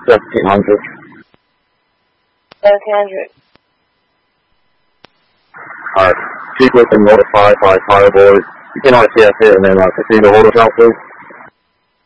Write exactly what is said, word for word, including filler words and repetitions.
seventeen hundred. seventeen hundred. Alright. Chief has been notified by Fireboy. You can already see us here and then uh, continue to hold us out, please.